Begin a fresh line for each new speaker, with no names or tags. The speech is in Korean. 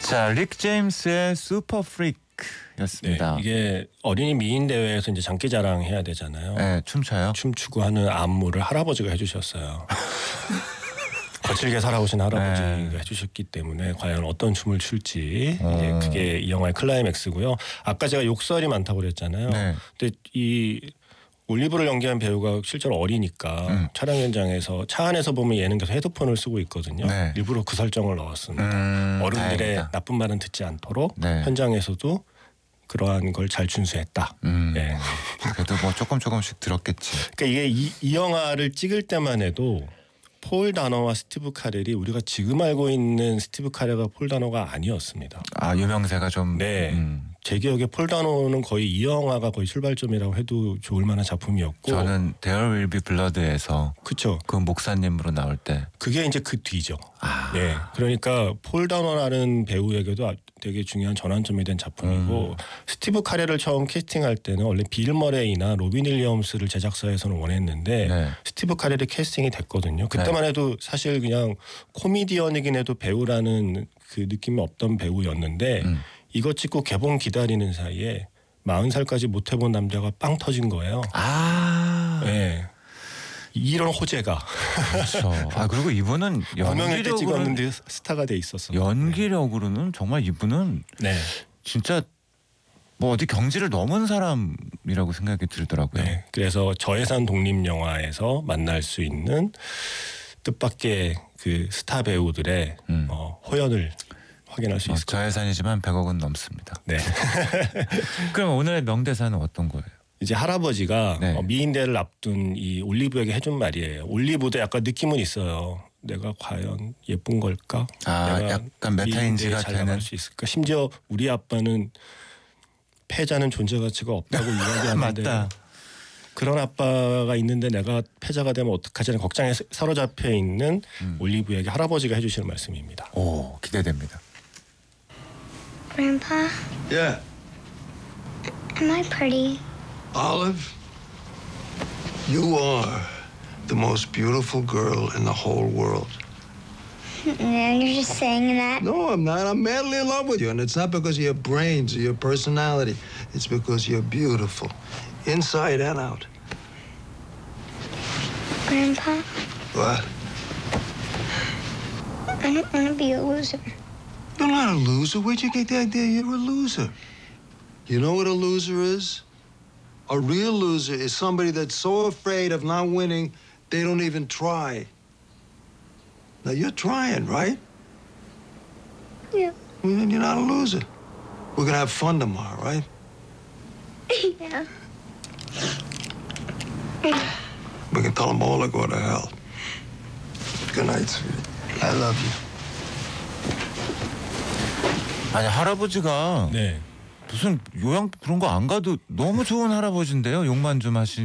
자, 릭 제임스의 슈퍼 프리크였습니다.
네, 이게 어린이 미인 대회에서 이제 장기자랑 해야 되잖아요.
네, 춤춰요.
춤추고 하는 안무를 할아버지가 해주셨어요. 거칠게 살아오신 할아버지가 해주셨기 때문에 과연 어떤 춤을 출지 이제 그게 이 영화의 클라이맥스고요. 아까 제가 욕설이 많다고 그랬잖아요.
네.
근데 이 올리브를 연기한 배우가 실제로 어리니까 촬영 현장에서 차 안에서 보면 얘는 계속 헤드폰을 쓰고 있거든요.
네.
일부러 그 설정을 넣었습니다. 어른들의
다행이다.
나쁜 말은 듣지 않도록
네.
현장에서도 그러한 걸 잘 준수했다. 네.
그래도 뭐 조금씩 들었겠지.
그러니까 이게 이 영화를 찍을 때만 해도 폴 다너와 스티브 카렐이 우리가 지금 알고 있는 스티브 카렐과 폴 다너가 아니었습니다.
아, 유명세가 좀.
네. 제 기억에 폴 다너는 거의 이 영화가 거의 출발점이라고 해도 좋을 만한 작품이었고.
저는 There Will Be Blood에서
그렇죠.
그 목사님으로 나올 때.
그게 이제 그 뒤죠.
아.
네. 그러니까 폴 다너라는 배우에게도 되게 중요한 전환점이 된 작품이고 스티브 카렐을 처음 캐스팅할 때는 원래 빌 머레이나 로빈 윌리엄스를 제작사에서는 원했는데
네.
스티브 카렐이 캐스팅이 됐거든요. 그때만 해도 사실 그냥 코미디언이긴 해도 배우라는 그 느낌이 없던 배우였는데 이거 찍고 개봉 기다리는 사이에 40살까지 못 해본 남자가 빵 터진 거예요.
아.
네. 이런 호재가.
그렇죠. 아, 그리고 이분은
무명일 때
연기력으로는
찍었는데 스타가 돼 있었어요.
연기력으로는 정말 이분은
네.
진짜 뭐 어디 경지를 넘은 사람이라고 생각이 들더라고요.
네. 그래서 저예산 독립 영화에서 만날 수 있는 뜻밖의 그 스타 배우들의 호연을 확인할 수 있을 거예요.
저예산이지만 100억은 넘습니다.
네.
그럼 오늘의 명대사는 어떤 거예요?
이제 할아버지가
네.
미인대를 앞둔 이 올리브에게 해준 말이에요. 올리브도 약간 느낌은 있어요. 내가 과연 예쁜 걸까?
아,
내가
약간 메타인지가
미인대에 잘
되는.
나갈 수 있을까? 심지어 우리 아빠는 패자는 존재 가치가 없다고 이야기하는데
맞다.
그런 아빠가 있는데 내가 패자가 되면 어떡하지 하는 걱정에 사로잡혀 있는 올리브에게 할아버지가 해주시는 말씀입니다.
오, 기대됩니다.
Grandpa,
Yeah,
am I pretty?
Olive, you are the most beautiful girl in the whole world.
No, you're just saying that.
No, I'm not. I'm madly in love with you. And it's not because of your brains or your personality. It's because you're beautiful, inside and out.
Grandpa,
What?
I don't want to be a loser.
You're not a loser. Where'd you get the idea you're a loser? You know what a loser is? A real loser is somebody that's so afraid of not winning, they don't even try. Now, you're trying, right?
Yeah.
Well, then you're not a loser. We're gonna have fun tomorrow, right?
Yeah.
We can tell them all to go to hell. Good night, sweetie. I love you.
아니, 할아버지가
네.
무슨 요양 그런 거 안 가도 너무 좋은 할아버지인데요. 욕만 좀 하시.